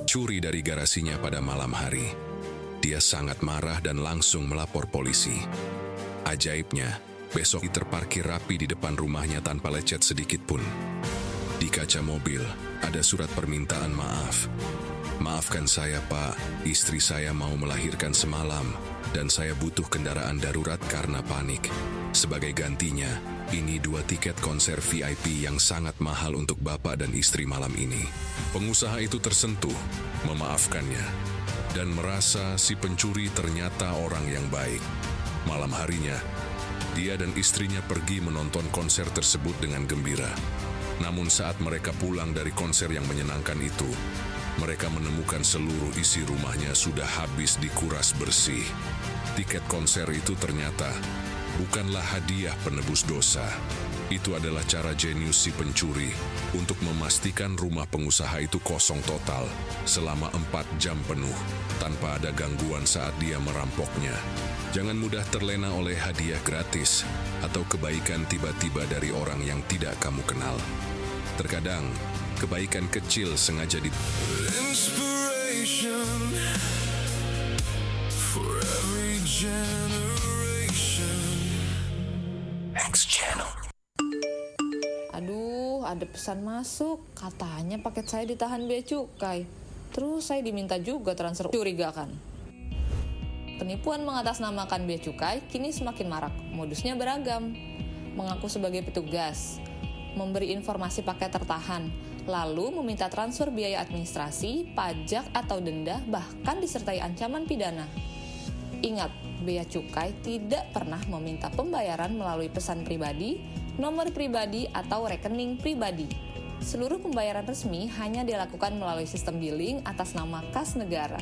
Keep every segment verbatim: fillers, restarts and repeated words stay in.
curi dari garasinya pada malam hari. Dia sangat marah dan langsung melapor polisi. Ajaibnya, besok terparkir rapi di depan rumahnya tanpa lecet sedikit pun. Di kaca mobil, ada surat permintaan maaf. Maafkan saya, Pak. Istri saya mau melahirkan semalam dan saya butuh kendaraan darurat karena panik. Sebagai gantinya, ini dua tiket konser V I P yang sangat mahal untuk Bapak dan istri malam ini. Pengusaha itu tersentuh, memaafkannya, dan merasa si pencuri ternyata orang yang baik. Malam harinya, dia dan istrinya pergi menonton konser tersebut dengan gembira. Namun saat mereka pulang dari konser yang menyenangkan itu, mereka menemukan seluruh isi rumahnya sudah habis dikuras bersih. Tiket konser itu ternyata bukanlah hadiah penebus dosa. Itu adalah cara jenius si pencuri untuk memastikan rumah pengusaha itu kosong total selama empat jam penuh tanpa ada gangguan saat dia merampoknya. Jangan mudah terlena oleh hadiah gratis atau kebaikan tiba-tiba dari orang yang tidak kamu kenal. Terkadang, kebaikan kecil sengaja di... Inspiration for every generation. X Channel. Aduh, ada pesan masuk. Katanya paket saya ditahan bea cukai. Terus saya diminta juga transfer. Curigakan. Penipuan mengatasnamakan bea cukai kini semakin marak. Modusnya beragam. Mengaku sebagai petugas, memberi informasi paket tertahan, lalu meminta transfer biaya administrasi, pajak atau denda, bahkan disertai ancaman pidana. Ingat, bea cukai tidak pernah meminta pembayaran melalui pesan pribadi, nomor pribadi, atau rekening pribadi. Seluruh pembayaran resmi hanya dilakukan melalui sistem billing atas nama kas negara.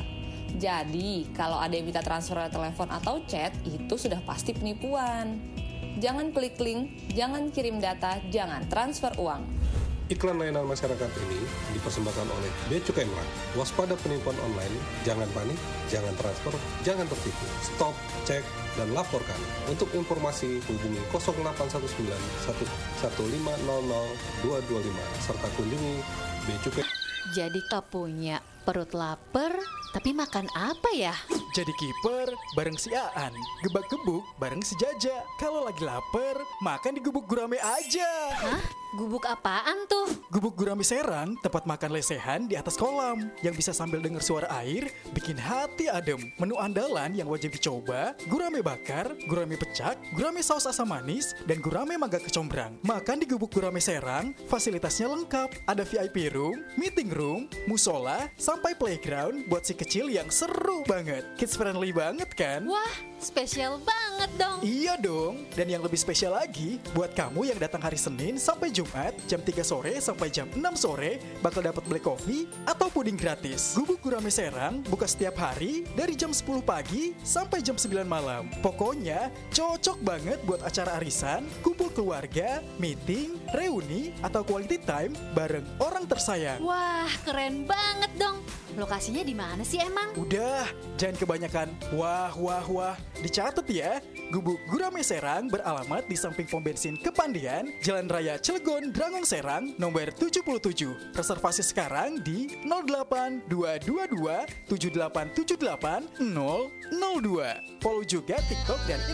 Jadi, kalau ada yang minta transfer lewat telepon atau chat, itu sudah pasti penipuan. Jangan klik link, jangan kirim data, jangan transfer uang. Iklan layanan masyarakat ini dipersembahkan oleh Bea Cukai Merak. Waspada penipuan online, jangan panik, jangan transfer, jangan tertipu. Stop, cek, dan laporkan. Untuk informasi hubungi nol delapan satu sembilan satu satu lima nol nol dua dua lima serta kunjungi Bea Cukai. Jadi tak punya perut lapar, tapi makan apa ya? Jadi kiper bareng si Aan, gebak-gebuk bareng si Jaja. Kalau lagi lapar, makan di Gubuk Gurame aja. Hah? Gubuk apaan tuh? Gubuk Gurame Serang, tempat makan lesehan di atas kolam. Yang bisa sambil dengar suara air, bikin hati adem. Menu andalan yang wajib dicoba, gurame bakar, gurame pecak, gurame saus asam manis, dan gurame mangga kecombrang. Makan di Gubuk Gurame Serang, fasilitasnya lengkap. Ada V I P room, meeting room, musola, sampai playground buat si kecil yang seru banget. Kids friendly banget kan? Wah, spesial banget dong. Iya dong. Dan yang lebih spesial lagi, buat kamu yang datang hari Senin sampai Jumat, jam tiga sore sampai jam enam sore, bakal dapat black coffee atau puding gratis. Gubuk Gurame Serang buka setiap hari dari jam sepuluh pagi sampai jam sembilan malam. Pokoknya cocok banget buat acara arisan, kumpul keluarga, meeting, reuni, atau quality time bareng orang tersayang. Wah, keren banget dong. Lokasinya di mana sih emang? Udah, jangan kebanyakan wah wah wah. Dicatat ya, Gubuk Gurame Serang beralamat di samping pom bensin Kepandian, Jalan Raya Cilegon, Drangong Serang, nomor tujuh puluh tujuh. Reservasi sekarang di nol delapan dua dua dua tujuh delapan tujuh delapan nol nol dua. Follow juga TikTok dan